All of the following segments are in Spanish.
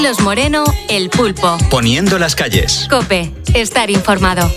Los Moreno, El Pulpo. Poniendo las calles. COPE. Estar informado.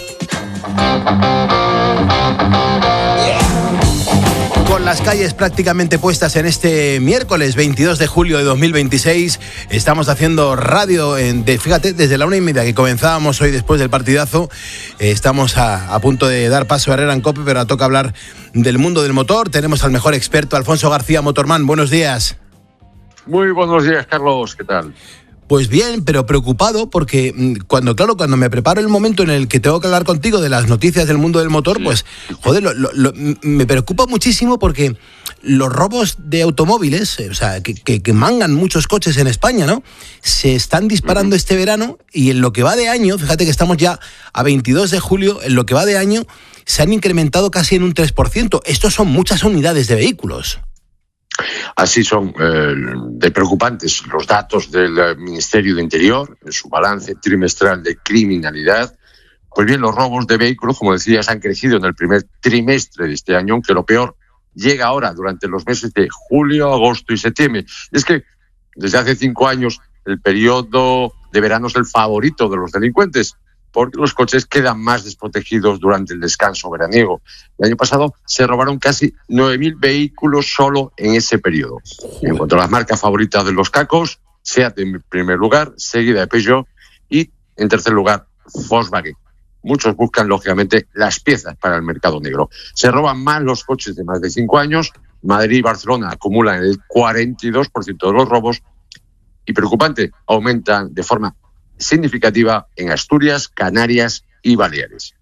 Con las calles prácticamente puestas en este miércoles 22 de julio de 2026, estamos haciendo radio, fíjate, desde la 1:30 que comenzábamos hoy después del partidazo. Estamos a punto de dar paso a Herrera en COPE, pero toca hablar del mundo del motor. Tenemos al mejor experto, Alfonso García, Motorman. Buenos días. Muy buenos días, Carlos. ¿Qué tal? Pues bien, pero preocupado porque cuando me preparo el momento en el que tengo que hablar contigo de las noticias del mundo del motor, pues, joder, me preocupa muchísimo porque los robos de automóviles, o sea, que mangan muchos coches en España, ¿no? Se están disparando este verano y en lo que va de año, fíjate que estamos ya a 22 de julio, en lo que va de año se han incrementado casi en un 3%. Estos son muchas unidades de vehículos. Así son de preocupantes los datos del Ministerio de Interior en su balance trimestral de criminalidad. Pues bien, los robos de vehículos, como decías, han crecido en el primer trimestre de este año, aunque lo peor llega ahora durante los meses de julio, agosto y septiembre. Es que desde hace 5 años el periodo de verano es el favorito de los delincuentes, porque los coches quedan más desprotegidos durante el descanso veraniego. El año pasado se robaron casi 9.000 vehículos solo en ese periodo. En cuanto a las marcas favoritas de los cacos, Seat en primer lugar, seguida de Peugeot y en tercer lugar Volkswagen. Muchos buscan, lógicamente, las piezas para el mercado negro. Se roban más los coches de más de 5 años. Madrid y Barcelona acumulan el 42% de los robos y, preocupante, aumentan de forma significativa en Asturias, Canarias y Baleares.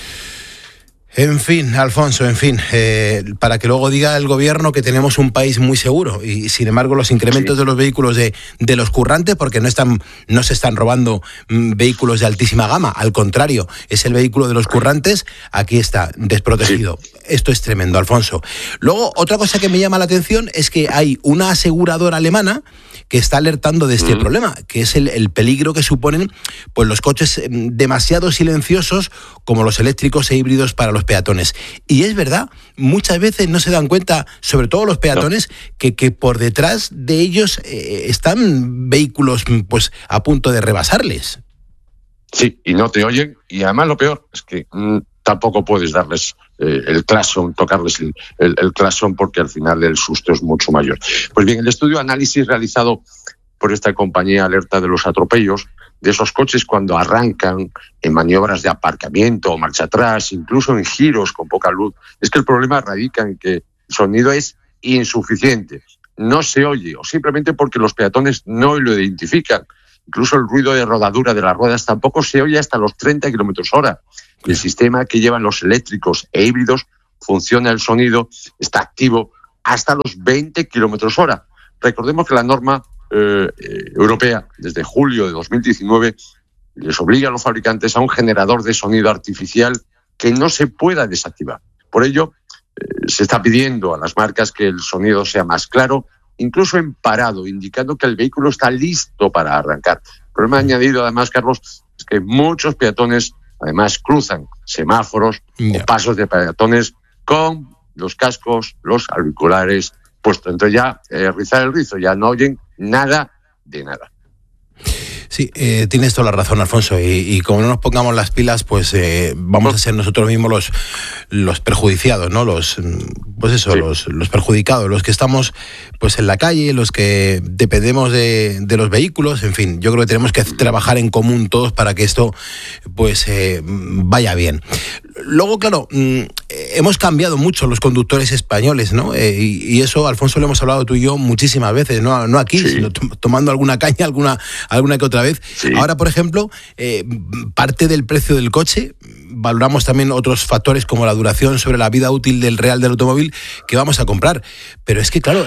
En fin, Alfonso, para que luego diga el gobierno que tenemos un país muy seguro y, sin embargo, los incrementos de los vehículos de los currantes, porque no se están robando vehículos de altísima gama, al contrario, es el vehículo de los currantes, aquí está, desprotegido. Sí. Esto es tremendo, Alfonso. Luego, otra cosa que me llama la atención es que hay una aseguradora alemana que está alertando de este problema, que es el peligro que suponen pues los coches demasiado silenciosos como los eléctricos e híbridos para los peatones. Y es verdad, muchas veces no se dan cuenta, sobre todo los peatones, que por detrás de ellos están vehículos pues a punto de rebasarles. Sí, y no te oyen, y además lo peor es que tampoco puedes darles el claxon, tocarles el claxon, porque al final el susto es mucho mayor. Pues bien, el estudio análisis realizado por esta compañía alerta de los atropellos de esos coches cuando arrancan en maniobras de aparcamiento o marcha atrás, incluso en giros con poca luz. Es que el problema radica en que el sonido es insuficiente, no se oye, o simplemente porque los peatones no lo identifican. Incluso el ruido de rodadura de las ruedas tampoco se oye hasta los 30 km/h. El sistema que llevan los eléctricos e híbridos funciona, el sonido está activo hasta los 20 km/h. Recordemos que la norma europea, desde julio de 2019, les obliga a los fabricantes a un generador de sonido artificial que no se pueda desactivar. Por ello, se está pidiendo a las marcas que el sonido sea más claro, incluso en parado, indicando que el vehículo está listo para arrancar. El problema añadido, además, Carlos, es que muchos peatones, además, cruzan semáforos o pasos de peatones con los cascos, los auriculares puestos. Entonces ya, rizar el rizo, ya no oyen nada de nada. Sí, tienes toda la razón, Alfonso, y como no nos pongamos las pilas, pues vamos a ser nosotros mismos los perjudiciados, ¿no? Los perjudicados, los que estamos pues en la calle, los que dependemos de los vehículos, en fin, yo creo que tenemos que trabajar en común todos para que esto pues vaya bien. Luego, claro, hemos cambiado mucho los conductores españoles, ¿no? Y eso, Alfonso, lo hemos hablado tú y yo muchísimas veces, no aquí, sino tomando alguna caña, alguna que otra vez. Sí. Ahora, por ejemplo, parte del precio del coche, valoramos también otros factores como la duración sobre la vida útil del real del automóvil que vamos a comprar. Pero es que, claro,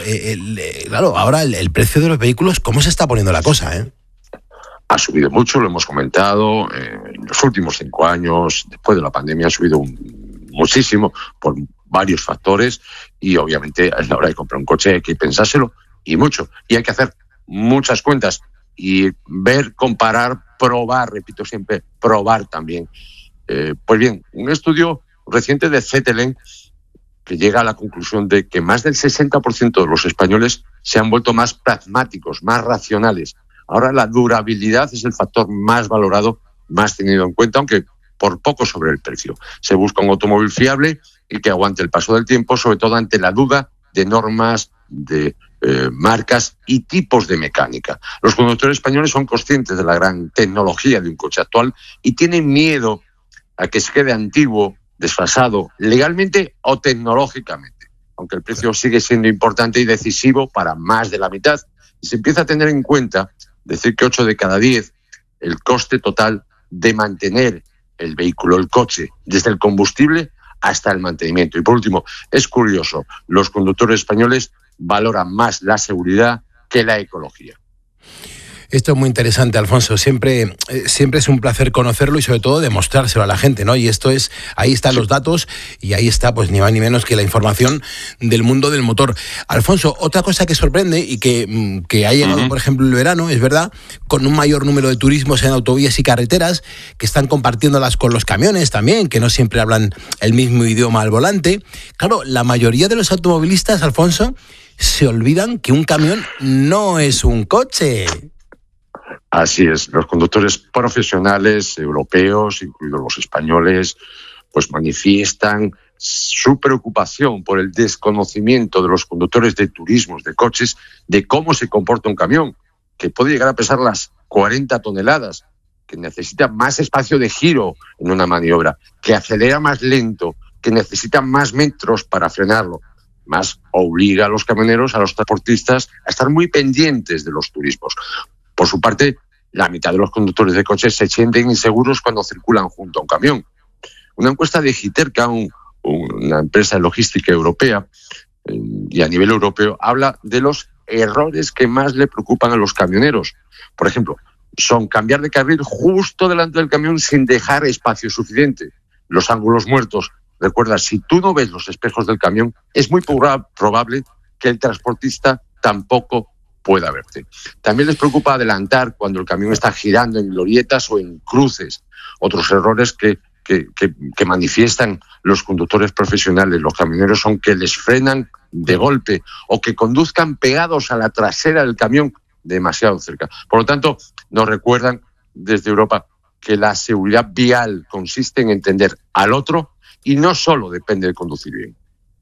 ahora el precio de los vehículos, ¿cómo se está poniendo la cosa, Ha subido mucho, lo hemos comentado, en los últimos 5 años, después de la pandemia, ha subido muchísimo por varios factores y obviamente a la hora de comprar un coche hay que pensárselo y mucho. Y hay que hacer muchas cuentas y ver, comparar, probar, repito siempre, probar también. Pues bien, un estudio reciente de CETELEN que llega a la conclusión de que más del 60% de los españoles se han vuelto más pragmáticos, más racionales Ahora la durabilidad es el factor más valorado, más tenido en cuenta, aunque por poco sobre el precio. Se busca un automóvil fiable y que aguante el paso del tiempo, sobre todo ante la duda de normas, de marcas y tipos de mecánica. Los conductores españoles son conscientes de la gran tecnología de un coche actual y tienen miedo a que se quede antiguo, desfasado, legalmente o tecnológicamente, aunque el precio sigue siendo importante y decisivo para más de la mitad. Y se empieza a tener en cuenta, decir que 8 de cada 10, el coste total de mantener el vehículo, el coche, desde el combustible hasta el mantenimiento. Y por último, es curioso, los conductores españoles valoran más la seguridad que la ecología. Esto es muy interesante, Alfonso. Siempre es un placer conocerlo y sobre todo demostrárselo a la gente, ¿no? Y esto es, ahí están los datos y ahí está, pues ni más ni menos que la información del mundo del motor. Alfonso, otra cosa que sorprende y que ha llegado, por ejemplo, el verano, es verdad, con un mayor número de turismos en autovías y carreteras que están compartiéndolas con los camiones también, que no siempre hablan el mismo idioma al volante. Claro, la mayoría de los automovilistas, Alfonso, se olvidan que un camión no es un coche. Así es, los conductores profesionales europeos, incluidos los españoles, pues manifiestan su preocupación por el desconocimiento de los conductores de turismos, de coches, de cómo se comporta un camión, que puede llegar a pesar las 40 toneladas, que necesita más espacio de giro en una maniobra, que acelera más lento, que necesita más metros para frenarlo. Más obliga a los camioneros, a los transportistas, a estar muy pendientes de los turismos. Por su parte, la mitad de los conductores de coches se sienten inseguros cuando circulan junto a un camión. Una encuesta de Giterca, una empresa de logística europea, y a nivel europeo, habla de los errores que más le preocupan a los camioneros. Por ejemplo, son cambiar de carril justo delante del camión sin dejar espacio suficiente. Los ángulos muertos. Recuerda, si tú no ves los espejos del camión, es muy probable que el transportista tampoco pueda verte. También les preocupa adelantar cuando el camión está girando en glorietas o en cruces. Otros errores que manifiestan los conductores profesionales, los camioneros, son que les frenan de golpe o que conduzcan pegados a la trasera del camión demasiado cerca. Por lo tanto, nos recuerdan desde Europa que la seguridad vial consiste en entender al otro y no solo depende de conducir bien.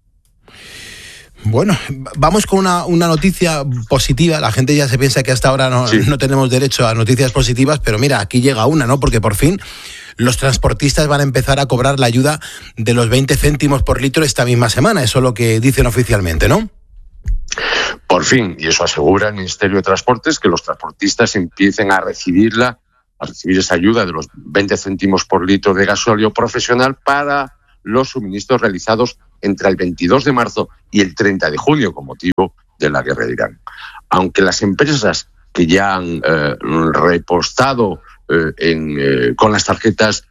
Bueno, vamos con una noticia positiva. La gente ya se piensa que hasta ahora no tenemos derecho a noticias positivas, pero mira, aquí llega una, ¿no? Porque por fin los transportistas van a empezar a cobrar la ayuda de los 20 céntimos por litro esta misma semana. Eso es lo que dicen oficialmente, ¿no? Por fin, y eso asegura el Ministerio de Transportes, que los transportistas empiecen a recibir esa ayuda de los 20 céntimos por litro de gasóleo profesional para los suministros realizados entre el 22 de marzo y el 30 de junio con motivo de la guerra de Irán. Aunque las empresas que ya han repostado con las tarjetas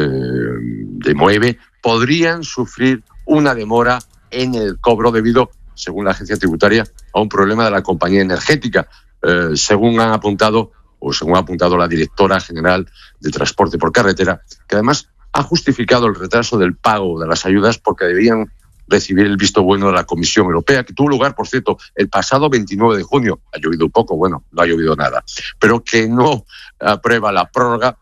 de Moeve podrían sufrir una demora en el cobro debido, según la agencia tributaria, a un problema de la compañía energética, según ha apuntado la directora general de Transporte por Carretera, que además ha justificado el retraso del pago de las ayudas porque debían recibir el visto bueno de la Comisión Europea, que tuvo lugar, por cierto, el pasado 29 de junio. Ha llovido un poco, bueno, no ha llovido nada, pero que no aprueba la prórroga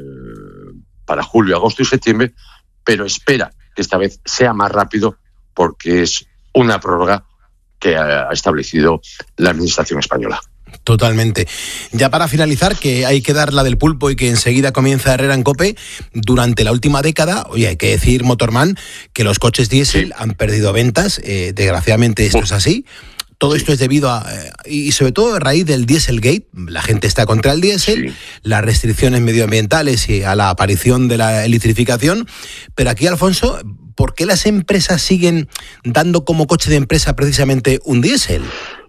para julio, agosto y septiembre, pero espera que esta vez sea más rápido porque es una prórroga que ha establecido la Administración española. Totalmente. Ya para finalizar, que hay que dar la del pulpo y que enseguida comienza Herrera en COPE, durante la última década, oye, hay que decir, Motorman, que los coches diésel han perdido ventas, desgraciadamente esto es así. Todo esto es debido a, y sobre todo a raíz del Dieselgate, la gente está contra el diésel, las restricciones medioambientales y a la aparición de la electrificación, pero aquí, Alfonso, ¿por qué las empresas siguen dando como coche de empresa precisamente un diésel?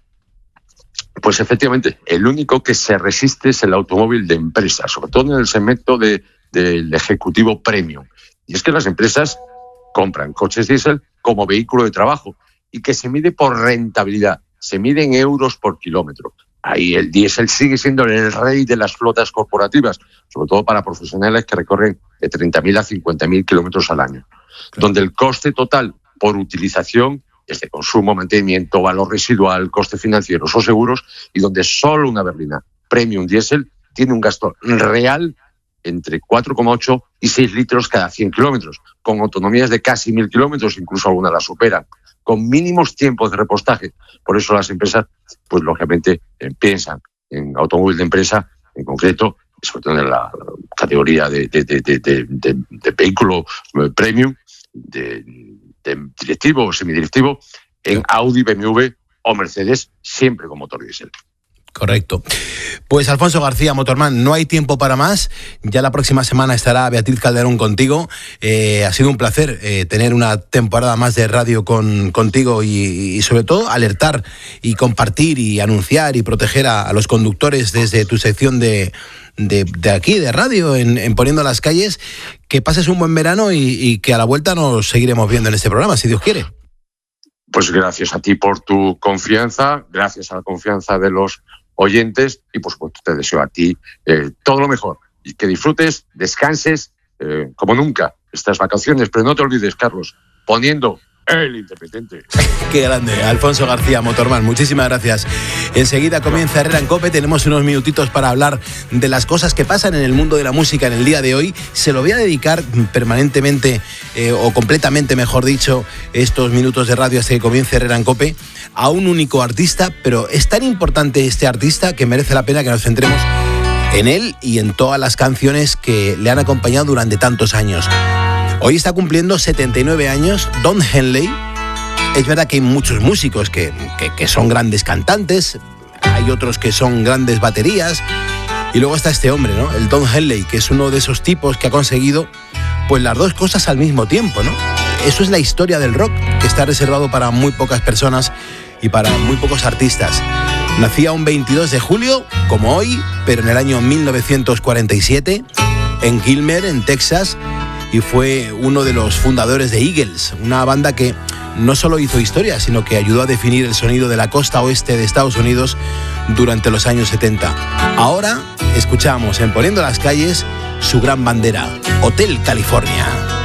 Pues efectivamente, el único que se resiste es el automóvil de empresa, sobre todo en el segmento del ejecutivo premium. Y es que las empresas compran coches diésel como vehículo de trabajo y que se mide por rentabilidad, se mide en euros por kilómetro. Ahí el diésel sigue siendo el rey de las flotas corporativas, sobre todo para profesionales que recorren de 30.000 a 50.000 kilómetros al año, donde el coste total por utilización es de consumo, mantenimiento, valor residual, coste financieros o seguros, y donde solo una berlina Premium Diesel tiene un gasto real entre 4,8 y 6 litros cada 100 kilómetros, con autonomías de casi 1.000 kilómetros, incluso algunas las superan, con mínimos tiempos de repostaje. Por eso las empresas, pues lógicamente, piensan en automóvil de empresa, en concreto, sobre todo en la categoría de vehículo premium, de directivo o semidirectivo, en Audi, BMW o Mercedes, siempre con motor diésel. Correcto. Pues Alfonso García, Motorman, no hay tiempo para más. Ya la próxima semana estará Beatriz Calderón contigo. Ha sido un placer tener una temporada más de radio contigo y sobre todo alertar y compartir y anunciar y proteger a los conductores desde tu sección de aquí, de radio, en Poniendo las Calles. Que pases un buen verano y que a la vuelta nos seguiremos viendo en este programa, si Dios quiere. Pues gracias a ti por tu confianza, gracias a la confianza de los oyentes y por supuesto te deseo a ti todo lo mejor y que disfrutes, descanses como nunca estas vacaciones, pero no te olvides, Carlos, poniendo el Independiente. Qué grande, Alfonso García, Motorman, muchísimas gracias. Enseguida comienza Herrera en COPE, tenemos unos minutitos para hablar de las cosas que pasan en el mundo de la música en el día de hoy. Se lo voy a dedicar permanentemente, o completamente mejor dicho, estos minutos de radio hasta que comience Herrera en COPE, a un único artista, pero es tan importante este artista que merece la pena que nos centremos en él y en todas las canciones que le han acompañado durante tantos años. Hoy está cumpliendo 79 años Don Henley. Es verdad que hay muchos músicos que son grandes cantantes, hay otros que son grandes baterías, y luego está este hombre, ¿no? El Don Henley, que es uno de esos tipos que ha conseguido pues las dos cosas al mismo tiempo, ¿no? Eso es la historia del rock, que está reservado para muy pocas personas y para muy pocos artistas. Nacía un 22 de julio, como hoy, pero en el año 1947, en Gilmer, en Texas, y fue uno de los fundadores de Eagles, una banda que no solo hizo historia, sino que ayudó a definir el sonido de la costa oeste de Estados Unidos durante los años 70. Ahora escuchamos en Poniendo las Calles su gran bandera, Hotel California.